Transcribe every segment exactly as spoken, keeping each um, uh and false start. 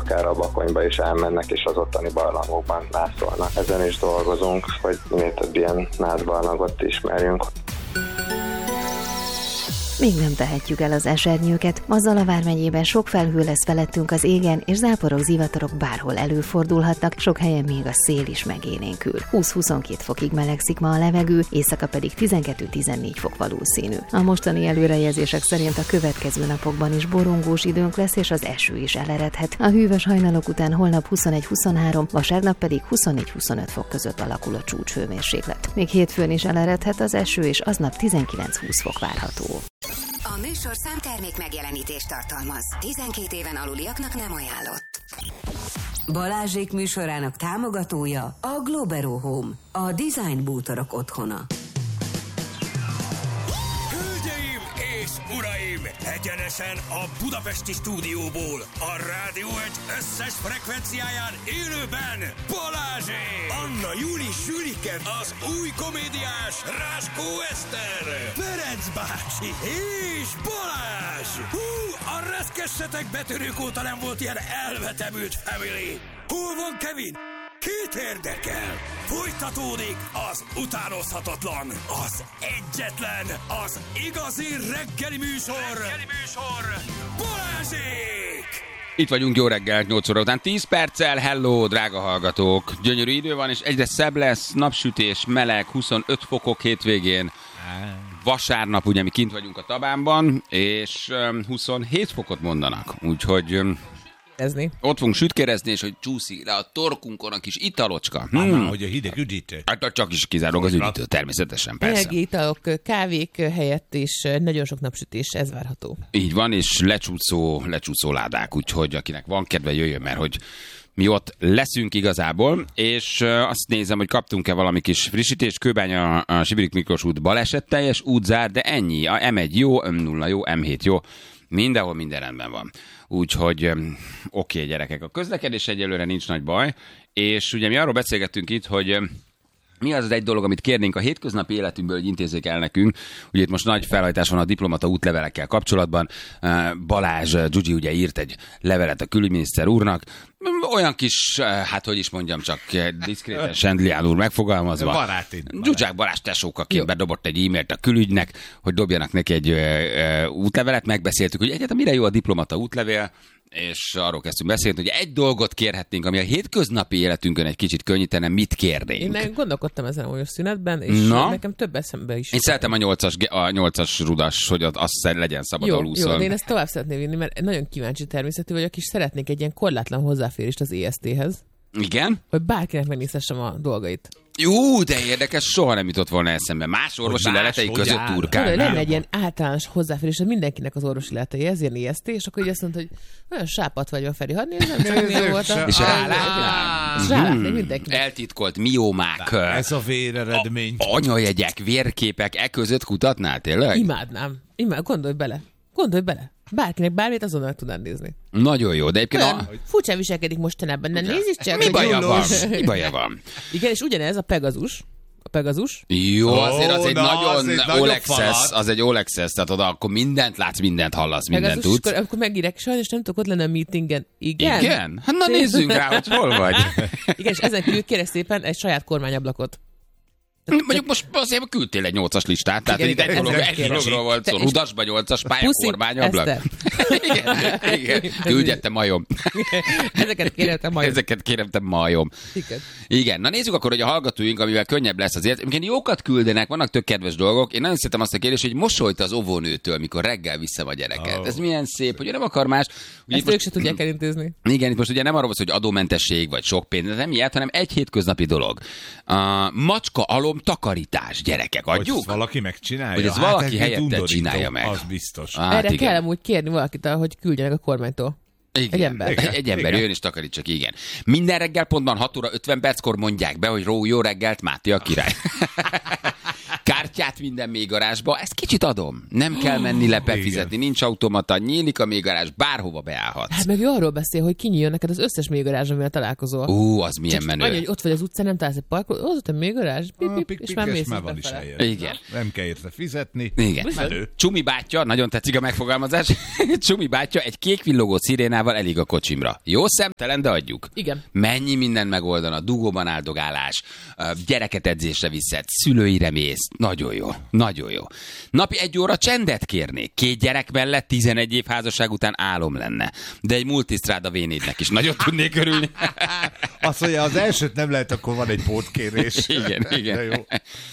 akár a Bakonyba is elmennek, és az ottani barlangokban mászolnak. Ezen is dolgozunk, hogy minél több ilyen nádbarlangot ismerjünk. Még nem tehetjük el az esernyőket. Mazzala vármegyében sok felhő lesz felettünk az égen, és záporok, zivatarok bárhol előfordulhatnak, sok helyen még a szél is megélénkül. húsz-huszonkét fokig melegszik ma a levegő, éjszaka pedig tizenkettő-tizennégy fok valószínű. A mostani előrejelzések szerint a következő napokban is borongós időnk lesz, és az eső is eleredhet. A hűvös hajnalok után holnap huszonegy-huszonhárom, vasárnap pedig huszonnégy-huszonöt fok között alakul a csúcshőmérséklet. Még hétfőn is eleredhet az eső, és aznap tizenkilenc-húsz fok várható. A műsor számtermék megjelenítést tartalmaz. tizenkét éven aluliaknak nem ajánlott. Balázsék műsorának támogatója a Globero Home, a design bútorok otthona. Hölgyeim és uraim, egyenesen a budapesti stúdióból, a Rádió egy összes frekvenciáján élőben Balázsék! Anna Júli Sülike, az új komédiás Ráskó Eszter, Ferenc bácsi és Balázs! Hú, a reszkessetek betörők óta nem volt ilyen elvetemült family! Hol van Kevin? Két érdekel! Folytatódik az utánozhatatlan, az egyetlen, az igazi reggeli műsor! Reggeli műsor! Balázsék! Itt vagyunk, jó reggelt, nyolc óra után tíz perccel. Hello, drága hallgatók! Gyönyörű idő van, és egyre szebb lesz, napsütés, meleg, huszonöt fokok hétvégén. Vasárnap, ugye mi kint vagyunk a Tabánban, és huszonhét fokot mondanak, úgyhogy... Ezni. Ott fogunk sütkérezni, és hogy csúszik rá a torkunkon a kis italocska. Hmm. Aha, hogy a hideg üdítő. Hát csak is kizárólag az üdítő, természetesen, persze. Energi italok, kávék helyett is nagyon sok napsütés, ez várható. Így van, és lecsúszó, lecsúszó ládák, úgyhogy akinek van kedve, jöjjön, mert hogy mi ott leszünk igazából, és azt nézem, hogy kaptunk-e valami kis frissítést. Kőbánya, a Sibirik Miklós út baleset teljes, útzár, de ennyi. A em egy jó, em nulla jó, em hét jó. Mindenhol minden rendben van. Úgyhogy oké, okay, gyerekek, a közlekedés egyelőre nincs nagy baj, és ugye mi arról beszélgettünk itt, hogy mi az az egy dolog, amit kérnénk a hétköznapi életünkből, hogy intézzék el nekünk. Ugye itt most nagy felhajtás van a diplomata útlevelekkel kapcsolatban. Balázs Gyugyi ugye írt egy levelet a külügyminiszter úrnak. Olyan kis, hát hogy is mondjam, csak diszkréten Sendlián úr megfogalmazva. Barátid. Zsuzsák Balázs tesókaként bedobott egy e-mailt a külügynek, hogy dobjanak neki egy ö, ö, útlevelet. Megbeszéltük, hogy egyáltalán mire jó a diplomata útlevél, és arról kezdtünk beszélni, hogy egy dolgot kérhetnénk, ami a hétköznapi életünkön egy kicsit könnyítene, mit kérnénk. Én gondolkodtam ezen a szünetben, és Na? nekem több eszembe is. Én szeretem a nyolcas, a nyolcas rudas, hogy az legyen szabad jó, alúszol. Jó, de én ezt tovább szeretném vinni, mert nagyon kíváncsi természetű vagyok, és szeretnék egy ilyen korlátlan hozzáférést az é es té-hez. Igen? Hogy bárkinek megnézhessem a dolgait. Jó, de érdekes, soha nem jutott volna eszembe. Más orvosi más, leletei között turkálnál. Lenne egy ilyen általános hozzáférés, hogy mindenkinek az orvosi leletei, ez ilyen é es té, és akkor így azt mondta, hogy olyan sápat vagy van, Feri, hadd nézem, csak mi voltam. És rálátni mindenkinek. Eltitkolt miomák. Ez a véreredmény. Anyajegyek, vérképek, e között kutatnál tényleg? Imádnám. Imád, gondolj bele. Gondolj bele. Bárkinek bármit azonnal tudnád nézni. Nagyon jó, de egyébként... A... Furcsán viselkedik mostanában, nem nézzük csak, Mi baja van? Mi baja van? van? Igen, és ugyanez a Pegasus. A Pegasus. Jó, azért az oh, egy na, nagyon az egy All Access, az egy All Access, tehát oda akkor mindent látsz, mindent hallasz, mindent Pegasus, tudsz. Akkor, akkor megírek, sajnos nem tudok ott lenni a meetingen. Igen? Igen? Hát na nézzünk rá, hogy hol vagy. Igen, és ezen kívül kérek szépen egy saját kormányablakot. Mondjuk most azért küldtél egy nyolcas listát, tehát igen, itt egy, dolog, egy dologról volt szó, rudasba nyolcas pályakormányablak. Igen, igen, küldjette majom. Ezeket kérem te majom. Ezeket kérem te majom. Igen. Igen, na nézzük akkor, hogy a hallgatóink, amivel könnyebb lesz azért. Egyébként jókat küldenek, vannak tök kedves dolgok. Én nagyon szeretem azt a kérdést, hogy mosolyt az óvónőtől, mikor reggel vissza a gyereket. Oh. Ez milyen szép, hogy nem akar más. Ugye ezt most, ők se tudják elintézni. Igen, itt most ugye nem arról van szó, hogy adómentesség vagy sok pénz, de nem ilyet, hanem egy hétköznapi dolog. Uh, macska alom takarítás, gyerekek, adjuk? Hogy valaki megcsinálja? Hogy ez hát valaki helyette csinálja meg. Az biztos. Hát erre igen. kell amúgy kérni valakit, hogy küldjenek a kormánytól. Igen, egy ember. Igen, egy ember jön és takarítsak, igen. Minden reggel pontban hat óra ötven perckor mondják be, hogy ró, jó reggelt, Máté a király. Kártyát minden mélygarázsba, ezt kicsit adom. Nem kell menni le befizetni, nincs automata, nyílik a mélygarázs, bárhova beállhatsz. Hát meg ő arról beszél, hogy kinyíljon neked az összes mélygarázs, amivel találkozol. Ú, az milyen Csak menő. annyi, hogy ott vagy az utcán, nem találsz egy parkolót, az ott a mélygarázs, pip, A pip, pik, és pik, már mész már is van is befele. helyen. Igen. Nem kell érte fizetni. Igen. Menő. Csumi bátyja, nagyon tetszik a megfogalmazás, Csumi bátyja egy kék villogó szirénával elég a kocsimra. Jó szemtelen, de adjuk. Igen. Mennyi mindent megoldana, dugóban áldogálás, gyereket edzésre viszed, szülőire mész. Nagyon jó, nagyon jó. Napi egy óra csendet kérnék. Két gyerek mellett tizenegy év házasság után álom lenne. De egy multisztráda vé négynek is nagyon tudnék örülni. Azt mondja, az elsőt nem lehet, akkor van egy pótkérés. Igen, igen. De jó.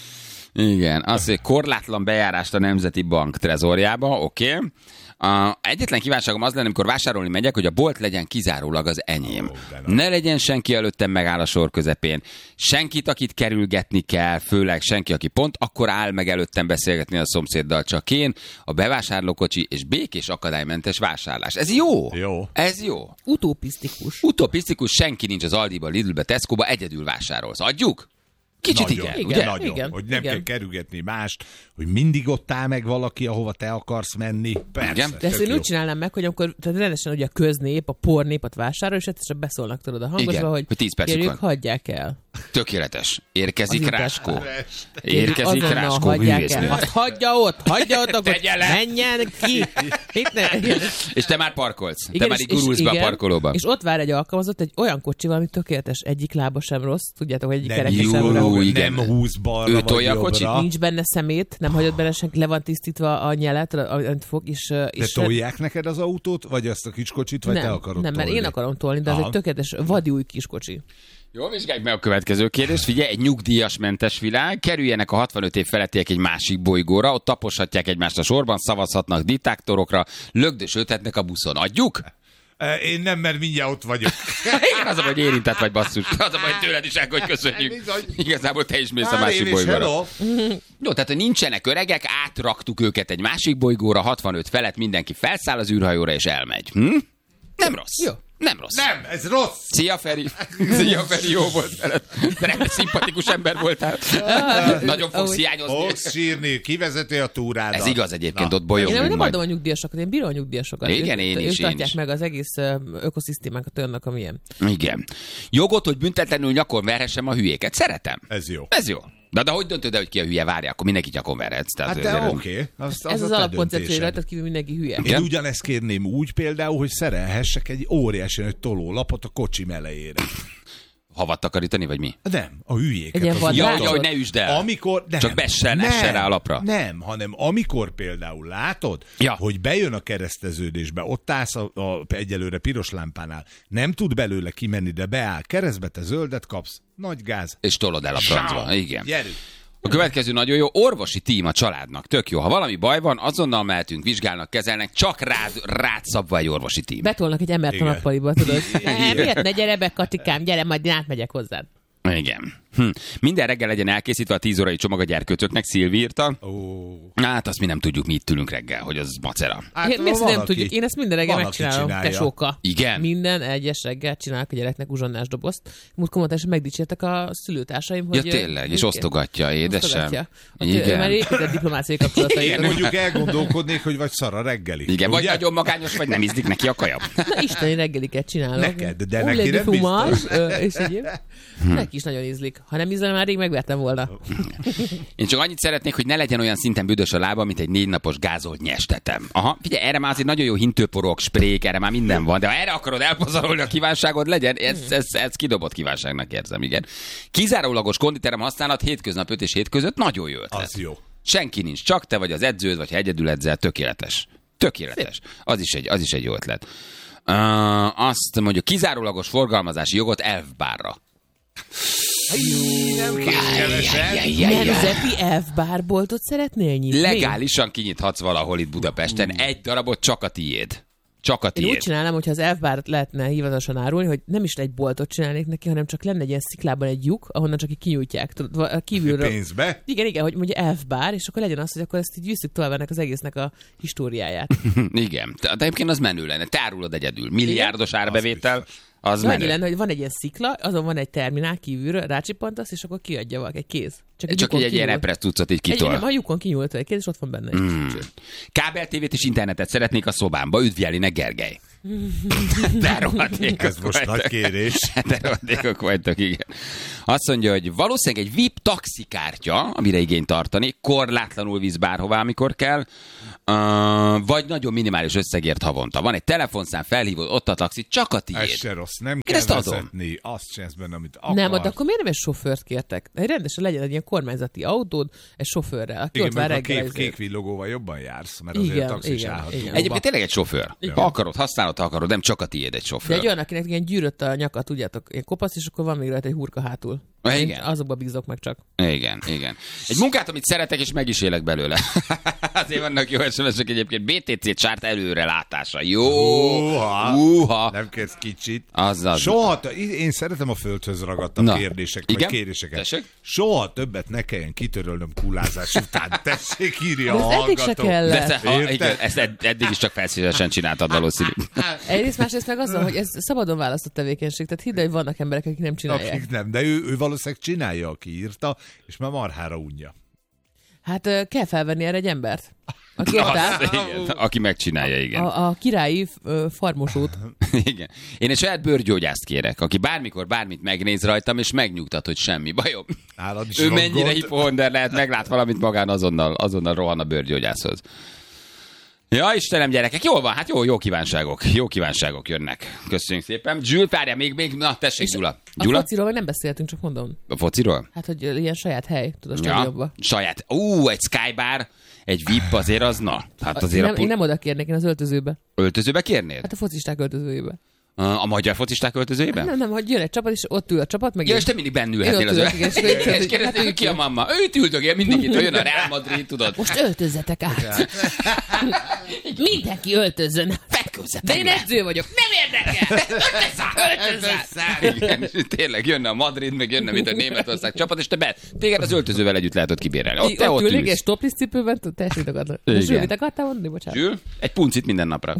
Igen, azt mondja, korlátlan bejárást a Nemzeti Bank trezorjába, oké. Okay. A egyetlen kívánságom az lenne, amikor vásárolni megyek, hogy a bolt legyen kizárólag az enyém. Ne legyen senki előttem megáll a sor közepén. Senkit, akit kerülgetni kell, főleg senki, aki pont akkor áll meg előttem beszélgetni a szomszéddal, csak én, a bevásárlókocsi és békés akadálymentes vásárlás. Ez jó. Jó. Ez jó. Utopisztikus. Utopisztikus, senki nincs az Aldiba, Lidlbe, Tescoba, egyedül vásárolsz. Adjuk? Kicsit Nagyon, igen, igen, ugye? Nagyon, igen, hogy nem igen. kell kerülgetni mást, hogy mindig ott áll meg valaki, ahova te akarsz menni. Persze, Igen. De ezt tök én jó. úgy csinálnám meg, hogy amikor tehát rendesen ugye a köznép, a pornépet vásárol, és egyszer beszólnak tudod a hangosba, Igen, hogy, hogy tíz percük gyerünk, van. hagyják el. Tökéletes. Érkezik Az Ráskó. intás- Érkezik Azonnal Ráskó hagyják el. művésznő. Azt hagyja ott, hagyja ott, akkor Tegye le. menjen ki. Itt ne. És te már parkolsz. Te Igen, már és- így gurulsz és be a igen, parkolóba. És ott vár egy alkalmazott egy olyan kocsival, ami tökéletes, egyik lába sem rossz, tudjátok, hogy egyik Nem, kereke jó, sem jó, rossz. igen. nem húz balra Ő vagy tolja a kocsit? jobbra. Nincs benne szemét, nem hagyott benne senki, le van tisztítva a nyelet, amit fog, és... De és tolják neked az autót, vagy azt a kiskocsit, vagy nem, te akarod nem, mert tolni? én akarom tolni, de ez Aha. egy tökéletes vadi új kiskocsi. Jó, vizsgáljuk meg a következő kérdést. Figyelj, egy nyugdíjas mentes világ. Kerüljenek a hatvanöt év felettiek egy másik bolygóra, ott taposhatják egymást a sorban, szavazhatnak diktátorokra, lögdösöltetnek a buszon. Adjuk? E, Én nem, mert mindjárt ott vagyok. Igen, az a baj, hogy érintett vagy basszus. Az a baj, hogy tőled is el, hogy köszönjük. Bizony. Igazából te is mész a Már másik én is, bolygóra. hello. Jó, tehát hogy nincsenek öregek, átraktuk őket egy másik bolygóra, hatvanöt felett mindenki felszáll az űrhajóra és elmegy. Hm? Nem rossz. Jó. Nem rossz. Nem, ez rossz. Szia, Feri! Szia, Feri, jó volt veled. De nem szimpatikus ember voltál. Nagyon fogsz ahogy- hiányozni. Fogsz sírni, kivezeti a túrádat. Ez igaz egyébként, Na. ott Én bolyogunk nem, nem majd. adom a nyugdíjasokat, én bírom a nyugdíjasokat. Igen, Ők- én ők is, én tartják is. meg az egész ö, ökoszisztémánkat olyannak, amilyen. Igen. Jogot, hogy büntetlenül nyakon verhessem a hülyéket. Szeretem. Ez jó. Ez jó. De, de hogy döntöd el, hogy ki a hülye, várja, akkor mindenki nyakon verhetsz. Tehát Hát azért- de oké. Okay. Az, Ez az, a te alapkoncepció, hogy döntésed. rajtad kívül mindenki hülye. Én Igen? ugyanezt kérném úgy például, hogy szerelhessek egy óriási nagy tolólapot a kocsim elejére. Havat takarítani, vagy mi? Nem, a hülyéket. Egy ilyen az vadrácsot? utat. Ja, hogy ne üsd el. Amikor, nem, Csak bessen, nem, essen rá a lapra. Nem, hanem amikor például látod, Ja. hogy bejön a kereszteződésbe, ott állsz a, a egyelőre piros lámpánál, nem tud belőle kimenni, de beáll keresztbe, te zöldet kapsz, nagy gáz. És tolod el a francba. Igen. Gyerünk! A következő nagyon jó, orvosi tím a családnak. Tök jó. Ha valami baj van, azonnal mehetünk, vizsgálnak, kezelnek, csak rád, rád szabva egy orvosi tím. Betolnak egy embert a Igen. nappaliba, tudod. Eh, Miért ne gyere be, Katikám, gyere, majd én átmegyek hozzád. Igen. Hm. Minden reggel legyen elkészítve a tíz órai csomag a gyerkőcöknek, Szilvi írta. Ó. Hát azt mi nem tudjuk, mi itt ülünk reggel, hogy az macera. Hát, Én, mi ezt van, nem aki- tudjuk. Én ezt minden reggel van, aki megcsinálom, csinálja. tesóka. Igen? Minden egyes reggel csinálok a gyereknek uzsonnás dobozt. Múltkor mondta, és megdicsértek a szülőtársaim, Ja, hogy... tényleg, és igen. osztogatja, édesem. Osztogatja. Ott ő Igen. már épített diplomáciai kapcsolatai. Én mondjuk elgondolkodnék, hogy vagy szar a reggeli. Igen, vagy Ugye? nagyon magányos, vagy nem ízlik neki a kaja. Na, isteni reggeliket csinálok. Neked, de Úgy neki lenni nem fumás, biztos. ö, és egyéb. Neki is nagyon ízlik. Ha nem ízlene, már rég megvertem volna. Én csak annyit szeretnék, hogy ne legyen olyan szinten büdös a lába, mint egy négy napos gázolt nyestetem. Aha, figyelj, erre már azért nagyon jó hintőporok, sprék, erre már minden van, de ha erre akarod elpazarolni a kívánságod, legyen, ez, ez, ez kidobott kívánságnak érzem, igen. Kizárólagos konditerem használat hétköznap öt és hét között nagyon jó ötlet. Az jó. Senki nincs, csak te vagy az edződ, vagy ha egyedül edzel, tökéletes. Tökéletes. Az is egy, az is egy jó ötlet. Uh, azt mondjuk, kizárólagos forgalmazási jogot elfbárra. Nem kérsz keveset. Nemzeti elfbárboltot szeretnél nyitni? Legálisan kinyithatsz valahol itt Budapesten. Egy darabot csak a tiéd. Csak a Én úgy tiéd. csinálnám, hogyha az elfbárt lehetne hivatalosan árulni, hogy nem is egy boltot csinálnék neki, hanem csak lenne egy ilyen sziklában egy lyuk, ahonnan csak így kinyújtják. Tudod, a kívülről. Pénzbe? Igen, igen, hogy mondja elfbár, és akkor legyen az, hogy akkor ezt így visszük tovább ennek az egésznek a históriáját. Igen. De egyébként az menő lenne. Te árulod egyedül. Milliárdos árbevétel. Az Annyi menő. lenne, hogy van egy ilyen szikla, azon van egy terminál kívülről, rácsippantasz, és akkor kiadja valaki egy kéz. Csak, Csak így egy ilyen epres tucat így kitol. Egy, nem, a lyukon kinyúlt egy kéz, és ott van benne egy Mm. Kábeltévét és internetet szeretnék a szobámba. Üdvjelinek Gergely. De rohadékok Ez most vagytok. nagy kérés. De rohadékok vagytok, igen. Azt mondja, hogy valószínűleg egy vé i pé taxikártya, amire igényt tartani, korlátlanul visz bárhová, amikor kell, uh, vagy nagyon minimális összegért havonta. Van egy telefonszám, felhívod, ott a taxi, csak a Ez tiéd. se rossz. Nem Én kell ezt adom. vezetni. Azt csinálsz benne, amit akarsz. Nem, de akkor miért nem egy sofőrt kértek? Egy rendesen legyen egy ilyen kormányzati autód, egy sofőrrel, aki Igen, ott vár mert a reggel. kék, ezért. kék villogóval jobban jársz, mert Igen, azért taxis igen, állhat igen. dugóba. Egyébként tényleg egy sofőr. Igen. Ha akarod, használod, ha akarod, nem csak a tiéd egy De sofőr. egy olyan, akinek ilyen gyűrött a nyaka, tudjátok, ilyen kopasz, és akkor van még rajta egy hurka hátul. Ah, Én igen. azokba bízok meg csak. Igen, igen. Egy munkát, amit szeretek, és meg is élek belőle. Azért vannak jó es em es-ek egyébként. bé té cé csárt előre látása. Jó! Uha. Uha! Nem kezd kicsit. Azzal. Soha, t- én szeretem a földhöz ragadtabb Na, kérdések, igen? vagy kéréseket. Tessék? Soha többet ne kelljen kitörölnöm kullázás után. Tessék, írja De a ez eddig se hallgató. kell. De te, ha, Érted? igen, ezt ed- eddig is csak felszínesen csináltad valószínű. Egyrészt, másrészt meg azzal, hogy ez szabadon választott tevékenység. Tehát hidd el, hogy vannak emberek, akik nem csinálják. Akik nem, de ő, ő valószínűleg csinálja, aki írta, és már marhára unja. Hát ö, kell felvenni erre egy embert. Aki ott áll, Az, igen, aki megcsinálja, igen. a, a királyi ö, farmosót. igen. Én egy saját bőrgyógyászt kérek, aki bármikor bármit megnéz rajtam, és megnyugtat, hogy semmi bajom. Nálad is Ő van mennyire gond. hipohonder lehet, meglát valamit magán, azonnal, azonnal rohan a bőrgyógyászhoz. Ja, Istenem, gyerekek, jól van, hát jó, jó kívánságok, jó kívánságok jönnek. Köszönjük szépen. Gyül, várjál, még, még, na tessék, Gyula. A Gyula? fociról meg nem beszéltünk, csak mondom. A fociról? Hát, hogy ilyen saját hely, tudod, a Ja, stadionba. saját. Ú, egy skybar, egy vé i pé azért az, na. Hát azért Én nem, a én pu- nem oda kérnék, én az öltözőbe. öltözőbe kérnéd? Hát a focisták öltözőjébe. A, a magyar focisták öltözőjében? Nem, nem, hogy jön egy csapat, és ott ül a csapat, meg Ja, én. és te mindig benne Én ülhetnél ott az ülök, igen, és akkor így És kérdezik, kérdezték, hát hogy ki a mamma? Őt üldögél mindig itt, hogy jön a Real Madrid, tudod? Most öltözzetek át. Mindenki öltözzön. De én edző vagyok. Nem érdekel. Öltözzák. Igen, és tényleg jönne a Madrid, meg jönne, mint a Németország csapat, és te be, téged az öltözővel együtt lehet ott kibérelni. Ott te Ott ott ülnék, ülsz. és toplisz cipőben, tessék tagadni. Igen. Zsül, mit akartál mondani? Bocsánat. Zsül, egy puncit minden napra.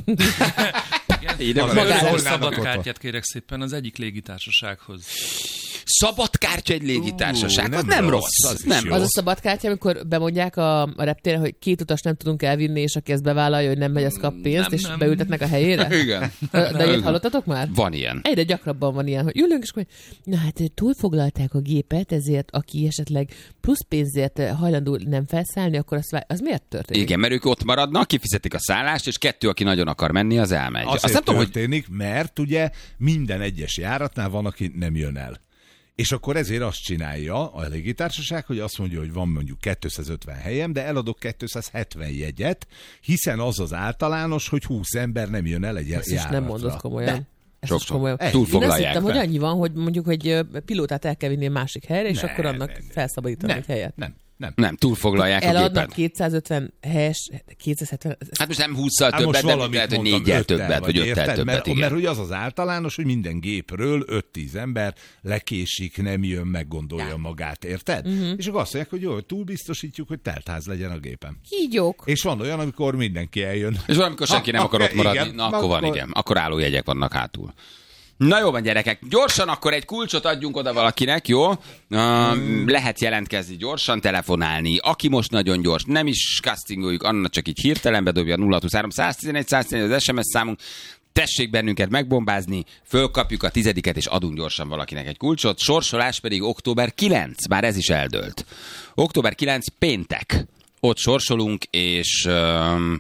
Ide van. Magára Magára szólnának szabad ott. kártyát kérek szépen az egyik légitársasághoz. Szabad kártya egy légitársaság, Ú, az nem nem rossz, rossz. az is Nem jó. Az rossz. a szabadkártya, amikor bemondják a, a reptéren, hogy két utas nem tudunk elvinni, és aki ezt bevállalja, hogy nem megy, az kap pénzt, Nem, és nem. beültetnek a helyére? Igen. De ilyet hallottatok már? Van ilyen. Egyre gyakrabban van ilyen, hogy ülünk, és akkor, na hát túlfoglalták a gépet, ezért aki esetleg plusz pénzért hajlandó nem felszállni, akkor az, az miért történik? Igen, mert ők ott maradnak, kifizetik a szállást, és kettő, aki nagyon akar menni, az elmegy. Azért Azt nem tudom, hogy történik, mert ugye minden egyes járatnál van, aki nem jön el. És akkor ezért azt csinálja a légitársaság, hogy azt mondja, hogy van mondjuk kétszázötven helyem, de eladok kétszázhetven jegyet, hiszen az az általános, hogy húsz ember nem jön el egy Ezt is járatra. nem mondod komolyan. De. Ezt is Sokszor. komolyan. Ej, Én azt túlfoglalják hittem, be. hogy annyi van, hogy mondjuk, hogy ö, pilótát el kell vinni egy másik helyre, és Nem, akkor annak nem, nem. felszabadítani egy helyet. Nem, nem. nem, túlfoglalják a Eladnak gépet. kétszázötven helyes, kétszázhetven, Hát most nem hússzal Hát most többet, de valamit lehet, hogy mondtam, négyel öttel többet, vagy öttel érted? többet, mert, igen. mert ugye az az általános, hogy minden gépről öt-tíz ember lekésik, nem jön, meggondolja magát, érted? Mhm. Uh-huh. És akkor azt mondják, hogy jó, túlbiztosítjuk, hogy teltház legyen a gépen. kígyók. És van olyan, amikor mindenki eljön. És valamikor senki Ha, nem akar akkor ott maradni, igen, na akkor van, akkor- igen. Akkor állójegyek vannak hátul. Na jó van, gyerekek, gyorsan akkor egy kulcsot adjunk oda valakinek, jó? Uh, lehet jelentkezni gyorsan, telefonálni. Aki most nagyon gyors, nem is castingoljuk, annak csak így hirtelen bedobja nulla huszonhárom száztizenegy száztizenegy az es em es számunk. Tessék bennünket megbombázni, fölkapjuk a tizediket, és adunk gyorsan valakinek egy kulcsot. Sorsolás pedig október kilencedike, bár ez is eldőlt. október kilencedike péntek. Ott sorsolunk, és um,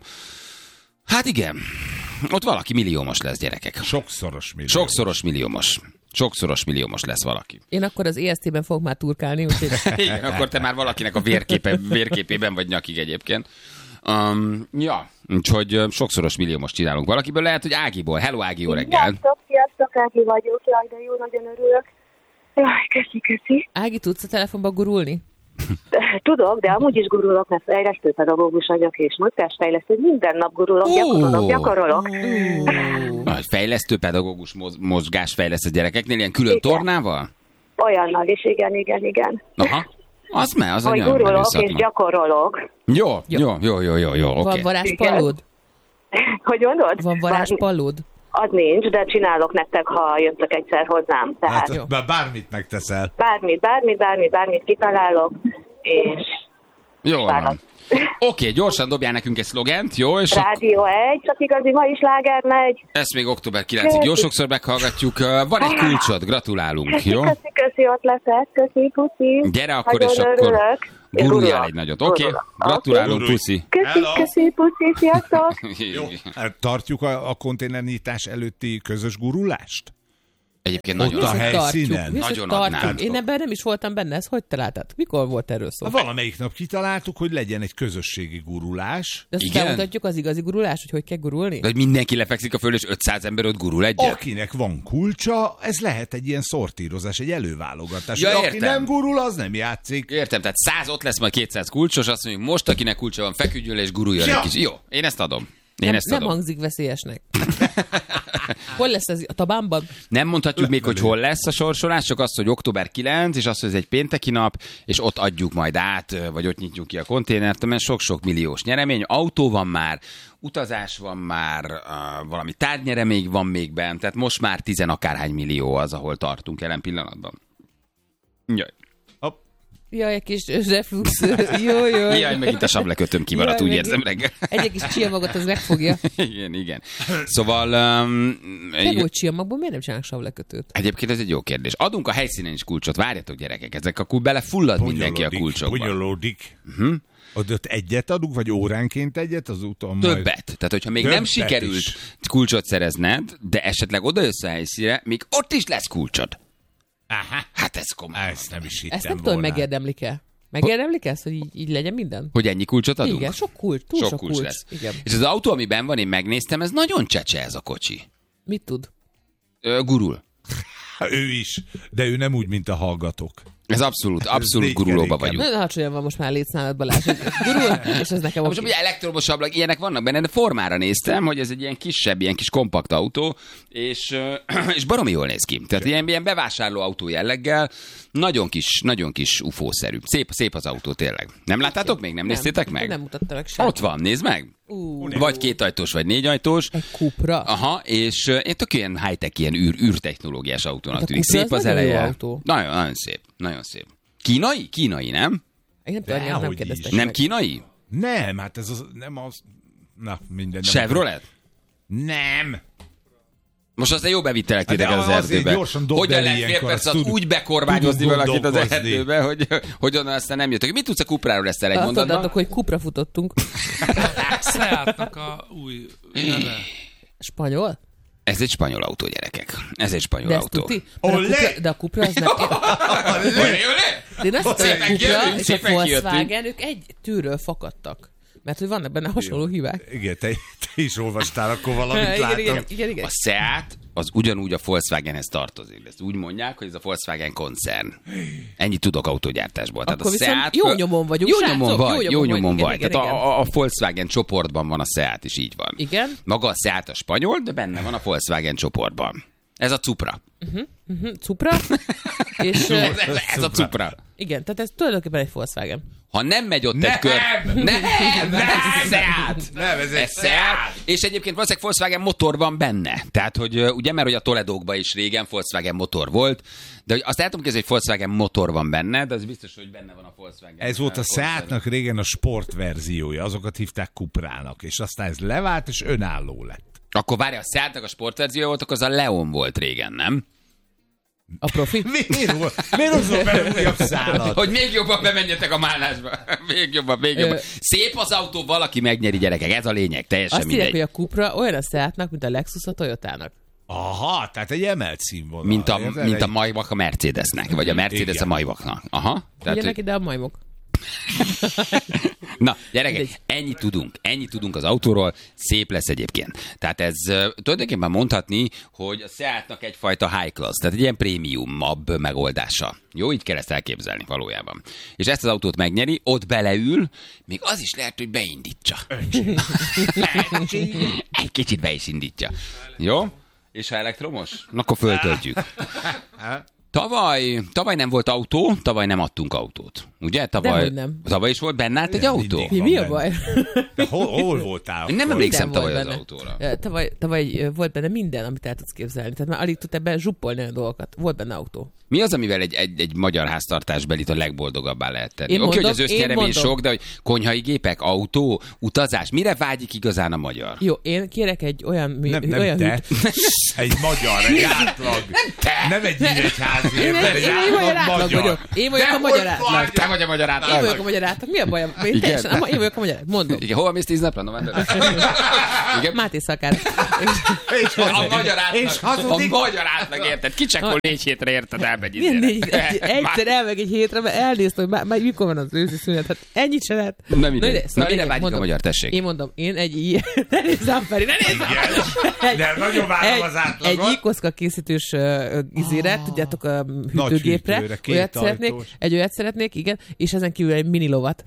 hát igen, ott valaki milliómos lesz, gyerekek. Sokszoros millió. Sokszoros milliómos. Sokszoros milliómos lesz valaki. Én akkor az é es té-ben fogok már turkálni, úgyhogy Igen, akkor te már valakinek a vérképe, vérképében vagy nyakig egyébként. Um, ja, úgyhogy ö, sokszoros milliómos csinálunk valakiből. Lehet, hogy Ágiból. Hello, Ági, jó reggel. Sziasztok, sziasztok, Ági vagyok, jaj, de jó, nagyon örülök. Jaj, köszi, köszi. Ági, tudsz a telefonba gurulni? Tudok, de amúgy is gurulok, mert fejlesztő pedagógus vagyok, és mozgásfejlesztő, minden nap gurulok, Ó. gyakorolok, gyakorolok. Na, egy fejlesztő pedagógus moz, mozgásfejlesztő gyerekeknél ilyen külön Igen. tornával? Olyannal is, igen, igen, igen. Aha. Az me, az Hogy nagyon menő gurulok és szakma. gyakorolok. Jó, jó, jó, jó, jó, jó, Van oké. varázspallód? Hogy mondod? Van varázspallód? Az nincs, de csinálok nektek, ha jöttök egyszer hozzám. Tehát Hát, bár bármit megteszel. bármit, bármit, bármit, bármit kitalálok, és Jó van. Oké, okay, gyorsan dobjál nekünk egy szlogent, jó? És Rádió egy, csak igazi ma is láger megy. ezt még október kilencedikéig jó sokszor meghallgatjuk. Van egy kulcsod, gratulálunk, Köszi, jó? köszi, köszi ötletet, köszi, puszi. Gyere akkor, Nagyon és akkor örülök. guruljál egy nagyot, oké? Okay? Gratulálunk, Okay. puszi. Köszi, Hello. köszi, puszi, sziasztok. Jó. Tartjuk a, a konténernyitás előtti közös gurulást? Egyébként Ott nagyon a helyszínen? Nagyon tartjuk. adnánk. Én ebben nem is voltam benne, ezt hogy találtad? Mikor volt erről szó? Ha valamelyik nap kitaláltuk, hogy legyen egy közösségi gurulás. De ezt Igen? bemutatjuk az igazi gurulást, hogy hogy kell gurulni? De hogy mindenki lefekszik a föl, és ötszáz ember ott gurul egyet? Akinek van kulcsa, ez lehet egy ilyen szortírozás, egy előválogatás. Ja, Aki értem. nem gurul, az nem játszik. Értem, tehát száz ott lesz, majd kétszáz kulcsos, azt mondjuk, most akinek kulcsa van, feküdjön le és guruljon Ja. egy kicsit. Jó, én ezt adom. Én nem, ezt nem adom. hangzik veszélyesnek. Hol lesz ez? A tabánban? Nem mondhatjuk még, hogy hol lesz a sorsolás, csak azt, hogy október kilencedike, és azt, hogy ez egy pénteki nap, és ott adjuk majd át, vagy ott nyitjuk ki a konténert, mert sok-sok milliós nyeremény. Autó van már, utazás van már, uh, valami tárgynyeremény van még bent, tehát most már tizen akárhány millió az, ahol tartunk jelen pillanatban. Jaj. Jaj, egy kis reflux. Jó, jó. Jaj, megint a sablekötöm kimaradt, Jaj, úgy megint. érzem reggel. Egy kis csiamagot az megfogja. Igen, igen. Szóval... Um, Nem volt csiamagból, miért nem csinálnak savlekötőt? Egyébként ez egy jó kérdés. Adunk a helyszínen is kulcsot, várjatok gyerekek, ezek akkor belefullad mindenki a kulcsokba. Bonyolódik. Uh-huh. Ott egyet adunk, vagy óránként egyet, az úton majd... Többet. Tehát, hogyha még Többet nem sikerült is. kulcsot szerezned, de esetleg oda jössz a helyszínre, még ott is lesz kulcsod. Aha. Hát ez komoly. Ezt nem is hittem Ezt nem tudom, volna. megérdemlik-e. Megérdemlik ezt, hogy így, így legyen minden? Hogy ennyi kulcsot adunk? Igen, sok kulcs, túl sok, sok, kulcs, kulcs. lesz. Igen. És az autó, amiben van, én megnéztem, ez nagyon csecse ez a kocsi. Mit tud? Ö, gurul. Ha, ő is, de ő nem úgy, mint a hallgatók. Ez abszolút, abszolút négy gurulóba keréken. vagyunk. Nagyon hacsonyan van most már létszámad, Balázs, hogy gurul, és ez nekem Most oké. ugye elektromos ablak, ilyenek vannak benne, de formára néztem, hogy ez egy ilyen kisebb, ilyen kis kompakt autó, és, ö, és baromi jól néz ki. Tehát ilyen, ilyen bevásárló autó jelleggel, nagyon kis, nagyon kis ufószerű. Szép, szép az autó tényleg. Nem láttátok még? Nem, néztétek meg? Nem mutatta meg sem. Ott van, nézd meg. Ú, Vagy kétajtós, vagy négyajtós. egy Cupra. Aha, és uh, én tök ilyen high-tech, ilyen űr, űrtechnológiás autónak Hát a tűnik. Cupra Szép az az nagyon jó eleje. autó. Nagyon, nagyon szép, nagyon szép. Kínai? Kínai, nem? Én nem tudom, engem nem Dehogy kérdeztek is. Nem meg. kínai? Nem, hát ez az, nem az... Na, minden. Nem Chevrolet? Nem. Most aztán jó bevittelek Hát de titeket az azért erdőbe. gyorsan dobd Hogyan el lehet fél ilyenkor, perc azt alatt tud- úgy bekorbányozni tudunk valakit az gondolkozni. erdőbe, hogy, hogy onnan aztán nem jöttök. Mit tudsz a Cupráról ezt el egy Azt mondatban? mondtátok, hogy Cupra futottunk. Seatnak a új neve. Spanyol? Ez egy spanyol autó, gyerekek. Ez egy spanyol De ezt autó. tuti? De a Olé! Cupra, de a Cupra az nem... Olé, olé! De én azt hiszem, Szépen hogy a Cupra kijöttünk, és a szépen Volkswagen, ők egy tűről fakadtak. Mert hogy vannak benne hasonló hibák. Igen, te, te is olvastál akkor valamit, igen, látom. igen, igen, igen. A Seat az ugyanúgy a Volkswagenhez tartozik. Ezt úgy mondják, hogy ez a Volkswagen koncern. Ennyit tudok autógyártásból. Tehát Akkor a viszont Seat, jó nyomon vagyunk, Jó srácok, nyomon vagy, jó jó nyomon nyomon vagy. vagy. Igen, Tehát igen, a, a Volkswagen csoportban van a Seat is, így van. Igen. Maga a Seat a spanyol, de benne van a Volkswagen csoportban. Ez a Cupra. Hm, Cupra. És ö, Ez, ez a Cupra. igen, tehát ez tulajdonképpen egy Volkswagen. Ha nem megy ott Nem! egy kör... Nem! Nem! Seat! Nem, ez egy Ez Seat! És egyébként valószínűleg Volkswagen motor van benne. Tehát, hogy ö, ugye, mert hogy a Toledókban is régen Volkswagen motor volt, de hogy azt el tudom képzelni, hogy Volkswagen motor van benne, de az biztos, hogy benne van a Volkswagen. Ez volt a koncern. Seatnak régen a sportverziója, azokat hívták Cuprának, és aztán ez levált, és önálló lett. Akkor várj, a Seatnak a sportverzió volt, akkor az a Leon volt régen, nem? A profi? Miért volt? Miért hozol be újabb szálat? Hogy még jobban bemenjetek a málásba. Még jobban, még jobban. Ö- Szép az autó, valaki megnyeri, gyerekek. Ez a lényeg, teljesen Azt írják, mindegy. hogy a Cupra olyan a Seatnak, mint a Lexus a Toyotának. Aha, tehát egy emelt színvonal. Mint a, Érted? mint a Egy- Maybach a Mercedesnek, vagy a Mercedes Igen. a Maybachnak. Aha. Tehát, Figyelnek hogy... ide a majmok. Na, gyerekek, Mindegy. ennyit tudunk. Ennyit tudunk az autóról. Szép lesz egyébként. Tehát ez uh, tulajdonképpen mondhatni, hogy a Seatnak egyfajta high class, tehát egy ilyen prémiumabb megoldása. Jó, így kell ezt elképzelni valójában. És ezt az autót megnyeri, ott beleül, még az is lehet, hogy beindítsa. Egy kicsit be is indítja. Jó? És ha elektromos? Na, akkor föltöltjük. Tavaly, tavaly nem volt autó, tavaly nem adtunk autót. Ugye? Tavaly, nem. tavaly is volt benne állt egy autó? Mi, mi a baj? De hol, hol voltál? Én nem emlékszem Minden tavaly volt az benne. autóra. Tavaly, tavaly volt benne minden, amit el tudsz képzelni. Tehát már alig tud ebben zsuppolni a dolgokat. Volt benne autó. Mi az, amivel egy, egy, egy magyar háztartásbelit a legboldogabbá lehet tenni? Oké, mondom, hogy az össznyeremény mondom. sok, de hogy konyhai gépek, autó, utazás, mire vágyik igazán a magyar? Jó, én kérek egy olyan... mű- Nem, nem olyan te. hűt- Egy magyar, egy átlag. Nem egy nyíregyházi Én, ember, én, egy én magyar átlag átlag magyar. vagyok. Én vagyok a magyar átlag. Te vagy a magyar Én vagyok a átlag. magyar átlag. Mi a bajom? Én, Igen. teljesen, én vagyok a magyar átlag. Mondom. Igen, hova mész tíz napra? Novemberben? Igen. Máté Szakár. És A magyar átlag. És hazudik. A magyar átlag, érted? Kicsekol négy hétre, érted? Elmegy Milyen izére. négy, egy, egyszer elmeg egy hétre, mert elnéztem, hogy már, már mikor van az őszi szünet. Hát ennyit se lehet. Nem Na, ide. ide, Na, szóval mire lényeg, vágyik a mondom, magyar, tessék? Én mondom, én egy ilyen... Ne nézzem, Feri, ne nézzem! Igen. De nagyon várom az átlagot. Egy ikoszka készítős uh, izére, Ah. tudjátok, a Nagy hűtőgépre. hűtőre, két Olyat szeretnék, ajtós. egy olyat szeretnék, igen, és ezen kívül egy mini lovat.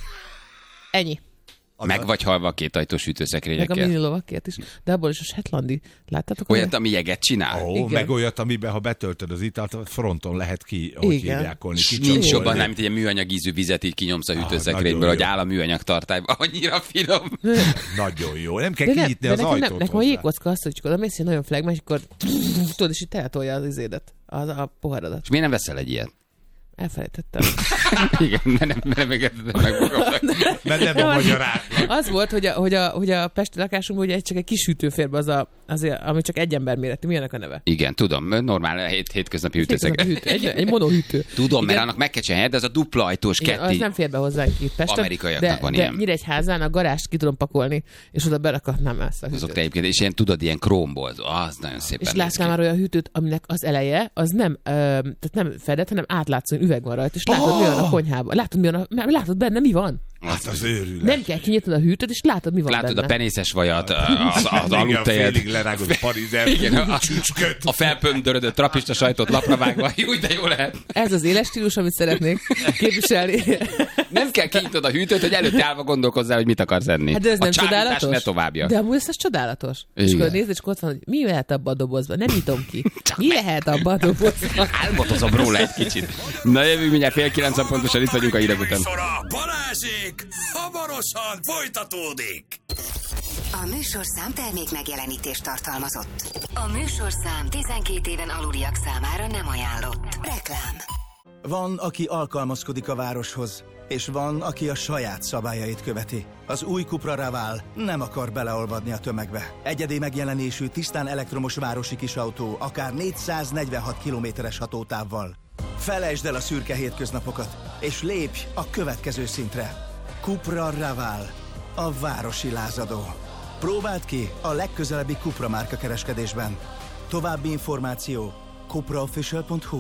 Ennyi. Meg vagy halva a két ajtós Meg a hűtőszekrényekkel. mini lovakért is. De abból is a shetlandi. Láttátok? Olyat, ami jeget csinál. Ó, Igen. meg olyat, amiben ha betöltöd az italt, a fronton lehet ki, hogy Igen. hívják volna. Nincs jobban, nem, mint egy műanyag ízű vizet így kinyomsz a Ah, hűtőszekrényből, nagyon hogy jó. áll a műanyag tartályba. Annyira finom. Nagyon jó. Nem kell De, ne, kinyitni de az nekem, nem, ajtót nekem a hozzá. jégkocka az, hogy csak oda mész, hogy nagyon flagma, és akkor tudod, és itt eltolja az izédet, az a poharadat. És miért nem veszel egy ilyet? Elfelejtettem. Igen, mert nem, mert nem engedted meg magam. Mert nem a magyar átlag. Az volt, hogy a, hogy a, hogy a pesti lakásunkban ugye csak egy kis hűtőférbe az, a, az ami csak egy ember méretű. Mi annak a neve? Igen, tudom, normál hét, hétköznapi Hétköznapi hűtőszekrény. hűtő, egy, egy monohűtő. Tudom, Igen. mert annak meg kell csinálni, de az a dupla ajtós Igen, az ketti. nem fér be hozzánk itt Pesten. Amerikaiaknak de, van de ilyen. Nyíregyházán a garást ki tudom pakolni, és oda berakatnám ezt a Azok hűtőt. te egyébként, és ilyen tudod, ilyen krómból, az nagyon szépen És néz látnám ki. már olyan hűtőt, aminek az eleje, az nem, ö, tehát nem fedett, hanem átlátszó üveg van rajta, és látod, mi van a konyhában. Látod, mi van a, mert látod benne, mi van. Hát az őrület. Nem kell kinyitnod a hűtőt, és látod, mi van Látod benne. a penészes vajat, az, az Igen, aludtejed. félig lerágott parizer. Igen, a, Csücsköt. a felpöndörödött trapista sajtot lapra vágva. Úgy, de jó lehet. Ez az éles stílus, amit szeretnék képviselni. Nem kell kinyitnod a hűtőt, hogy előtte állva gondolkozzál, hogy mit akarsz enni. Hát de ez a nem csábítás csodálatos? ne továbbja. De amúgy ez, ez csodálatos. És Igen. akkor nézd, és akkor ott van, hogy mi lehet abban a dobozban. Nem nyitom ki. Mi lehet abban a dobozban? Álmodozom róla egy kicsit. Na jövünk mindjárt fél kilencen pontosan, itt vagyunk a hírek után. Műsora Balázsék hamarosan folytatódik. A műsorszám termék megjelenítést tartalmazott. A műsorszám tizenkét éven aluliak számára nem ajánlott. Reklám. Van, aki alkalmazkodik a városhoz, és van, aki a saját szabályait követi. Az új Cupra Raval nem akar beleolvadni a tömegbe. Egyedi megjelenésű, tisztán elektromos városi kisautó, akár négyszáznegyvenhat kilométeres hatótávval. Felejtsd el a szürke hétköznapokat, és lépj a következő szintre. Cupra Raval, a városi lázadó. Próbáld ki a legközelebbi Cupra márka kereskedésben. További információ cupraofficial pont hu.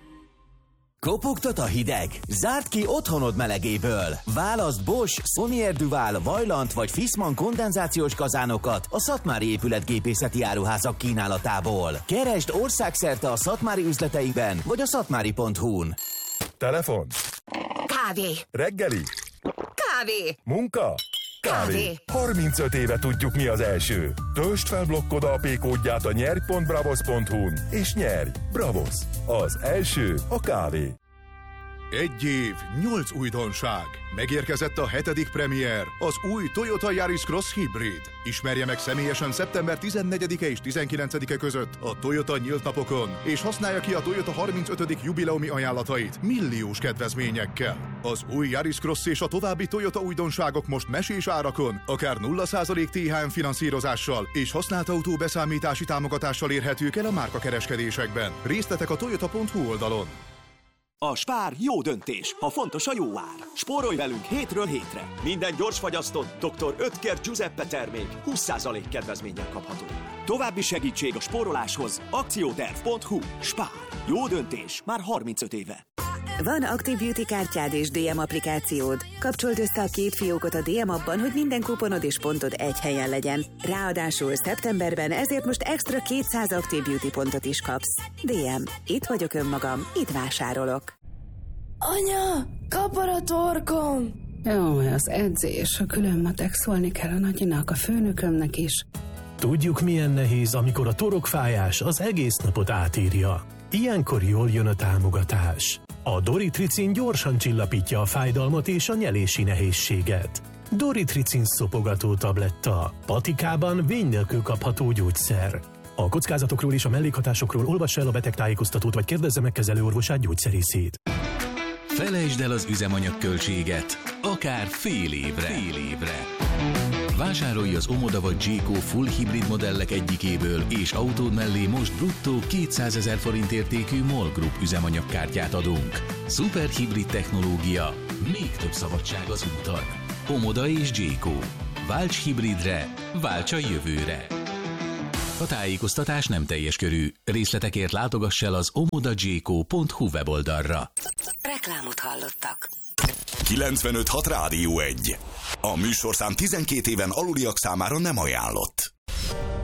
Kopogtat a hideg? Zárd ki otthonod melegéből! Válaszd Bosch, Sonier Duval, Vaillant vagy Fissmann kondenzációs kazánokat a Szatmári épületgépészeti áruházak kínálatából. Keresd országszerte a Szatmári üzleteiben vagy a szatmári pont hu-n. Telefon. Kávé. Reggeli. Kávé. Munka. Kávé. harmincöt éve tudjuk, mi az első. Töltsd fel blokkod á pé kódját a nyerj pont bravos pont hu-n és nyerj! Bravos! Az első a kávé. Egy év, nyolc újdonság. Megérkezett a hetedik premier, az új Toyota Yaris Cross Hybrid. Ismerje meg személyesen szeptember tizennegyedike és tizenkilencedike között a Toyota nyílt napokon, és használja ki a Toyota harmincötödik jubileumi ajánlatait milliós kedvezményekkel. Az új Yaris Cross és a további Toyota újdonságok most mesés árakon, akár nulla százalék té há em finanszírozással és használt autó beszámítási támogatással érhetők el a márkakereskedésekben. Részletek a toyota pont hu oldalon. A Spár jó döntés, ha fontos a jó ár. Spórolj velünk hétről hétre. Minden gyorsfagyasztott doktor Oetker Giuseppe termék húsz százalék kedvezménnyel kapható. További segítség a spóroláshoz akcióterv pont hu. Spár. Jó döntés már harmincöt éve. Van Active Beauty kártyád és dé em applikációd. Kapcsold össze a két fiókot a dé em appban, hogy minden kuponod és pontod egy helyen legyen. Ráadásul szeptemberben ezért most extra kétszáz Active Beauty pontot is kapsz. dé em. Itt vagyok önmagam, itt vásárolok. Anya, kapar a torkom! Jó, az edzés, a különmatek, szólni kell a nagyinak, a főnökömnek is. Tudjuk, milyen nehéz, amikor a torokfájás az egész napot átírja. Ilyenkor jól jön a támogatás. A Doritricin gyorsan csillapítja a fájdalmat és a nyelési nehézséget. Doritricin szopogató tabletta. Patikában vény nélkül kapható gyógyszer. A kockázatokról és a mellékhatásokról olvass el a betegtájékoztatót, vagy kérdezze meg kezelőorvosát, gyógyszerészét. Felejtsd el az üzemanyagköltséget, akár fél évre. Fél évre. Vásárolj az Omoda vagy Jayco full hibrid modellek egyikéből, és autód mellé most bruttó kétszázezer forint értékű MOL Group üzemanyagkártyát adunk. Szuper hibrid technológia, még több szabadság az úton. Omoda és Jayco. Válts hibridre, válts a jövőre. A tájékoztatás nem teljes körű. Részletekért látogass el az omodajayco pont hu weboldalra. Reklámot hallottak. kilencvenöt hat Rádió egy. A műsorszám tizenkét éven aluliak számára nem ajánlott.